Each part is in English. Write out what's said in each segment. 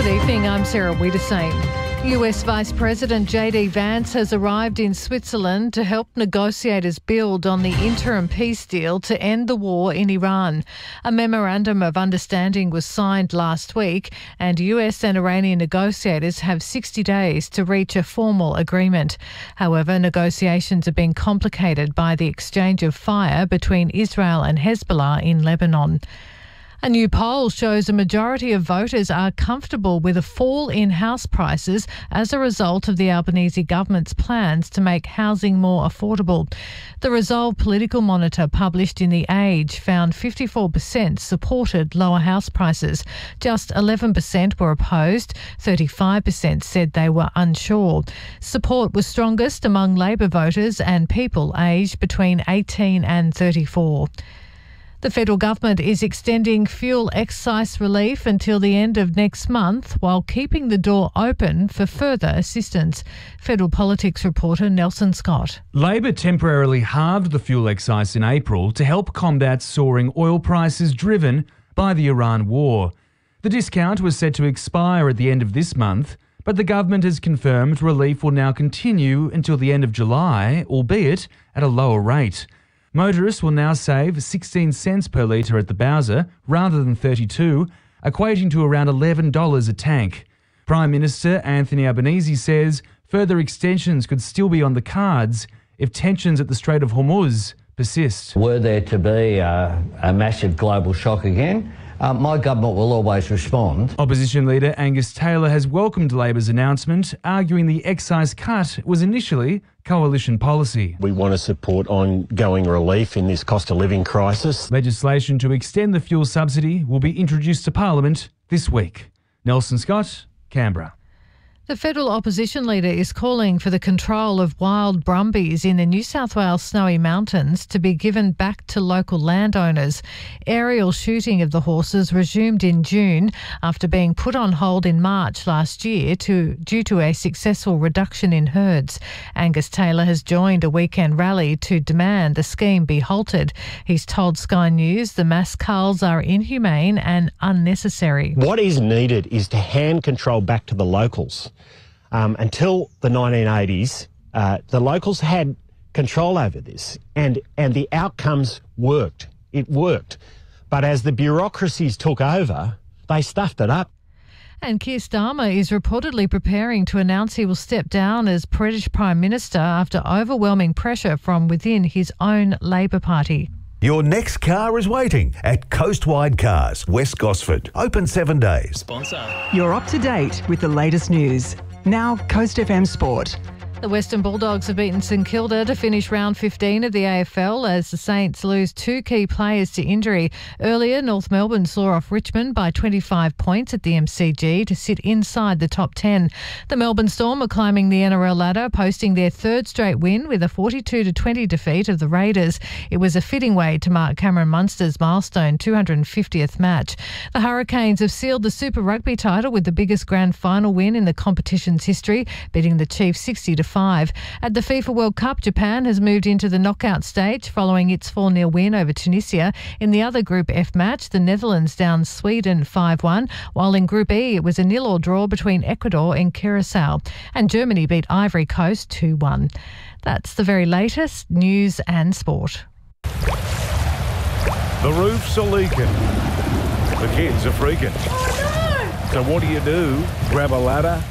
Good evening, I'm Sarah Wiedersame. US Vice President JD Vance has arrived in Switzerland to help negotiators build on the interim peace deal to end the war in Iran. A memorandum of understanding was signed last week, and US and Iranian negotiators have 60 days to reach a formal agreement. However, negotiations have been complicated by the exchange of fire between Israel and Hezbollah in Lebanon. A new poll shows a majority of voters are comfortable with a fall in house prices as a result of the Albanese government's plans to make housing more affordable. The Resolve Political Monitor published in The Age found 54% supported lower house prices. Just 11% were opposed. 35% said they were unsure. Support was strongest among Labor voters and people aged between 18 and 34. The federal government is extending fuel excise relief until the end of next month while keeping the door open for further assistance. Federal politics reporter Nelson Scott. Labor temporarily halved the fuel excise in April to help combat soaring oil prices driven by the Iran war. The discount was set to expire at the end of this month, but the government has confirmed relief will now continue until the end of July, albeit at a lower rate. Motorists will now save 16 cents per litre at the Bowser rather than 32, equating to around $11 a tank. Prime Minister Anthony Albanese says further extensions could still be on the cards if tensions at the Strait of Hormuz persist. Were there to be a massive global shock again, my government will always respond. Opposition leader Angus Taylor has welcomed Labor's announcement, arguing the excise cut was initially coalition policy. We want to support ongoing relief in this cost of living crisis. Legislation to extend the fuel subsidy will be introduced to Parliament this week. Nelson Scott, Canberra. The federal opposition leader is calling for the control of wild brumbies in the New South Wales Snowy Mountains to be given back to local landowners. Aerial shooting of the horses resumed in June after being put on hold in March last year due to a successful reduction in herds. Angus Taylor has joined a weekend rally to demand the scheme be halted. He's told Sky News the mass culls are inhumane and unnecessary. What is needed is to hand control back to the locals. Until the 1980s, the locals had control over this, and the outcomes worked. It worked. But as the bureaucracies took over, they stuffed it up. And Keir Starmer is reportedly preparing to announce he will step down as British Prime Minister after overwhelming pressure from within his own Labor Party. Your next car is waiting at Coastwide Cars, West Gosford. Open 7 days. Sponsor. You're up to date with the latest news. Now, Coast FM Sport. The Western Bulldogs have beaten St Kilda to finish round 15 of the AFL as the Saints lose two key players to injury. Earlier, North Melbourne saw off Richmond by 25 points at the MCG to sit inside the top 10. The Melbourne Storm are climbing the NRL ladder, posting their third straight win with a 42-20 defeat of the Raiders. It was a fitting way to mark Cameron Munster's milestone 250th match. The Hurricanes have sealed the Super Rugby title with the biggest grand final win in the competition's history, beating the Chiefs 60-5. At the FIFA World Cup, Japan has moved into the knockout stage following its 4-0 win over Tunisia. In the other Group F match, the Netherlands downed Sweden 5-1, while in Group E it was a 0-0 draw between Ecuador and Curacao. And Germany beat Ivory Coast 2-1. That's the very latest news and sport. The roofs are leaking. The kids are freaking. Oh, no! So what do? Grab a ladder?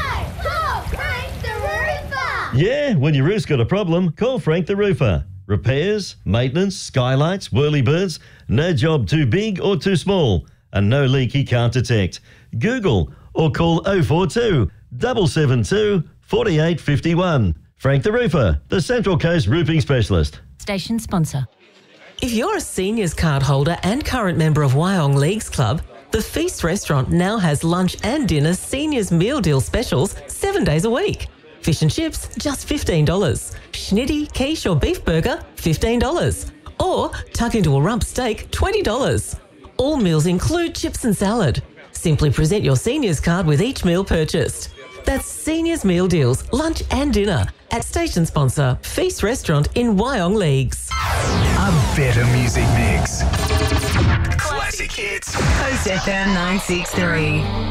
Yeah, when your roof's got a problem, call Frank the Roofer. Repairs, maintenance, skylights, whirly-birds, no job too big or too small, and no leak he can't detect. Google or call 042 772 4851. Frank the Roofer, the Central Coast Roofing Specialist. Station sponsor. If you're a seniors card holder and current member of Wyong Leagues Club, the Feast Restaurant now has lunch and dinner seniors meal deal specials 7 days a week. Fish and chips, just $15. Schnitty, quiche or beef burger, $15. Or tuck into a rump steak, $20. All meals include chips and salad. Simply present your seniors card with each meal purchased. That's Seniors Meal Deals, lunch and dinner at station sponsor Feast Restaurant in Wyong Leagues. A better music mix. Classic hits. Coast FM 963.